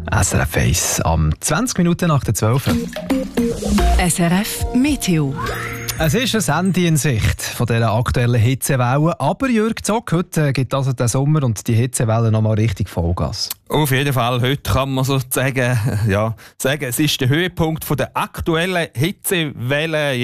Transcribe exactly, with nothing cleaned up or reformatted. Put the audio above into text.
S R F eins am zwanzig Minuten nach der zwölf. S R F Meteo. Es ist ein Ende in Sicht von dieser aktuellen Hitzewelle. Aber Jürg Zock, heute gibt also der Sommer und die Hitzewelle nochmal richtig Vollgas. Auf jeden Fall, heute kann man sozusagen ja, sagen, es ist der Höhepunkt von der aktuellen Hitzewelle.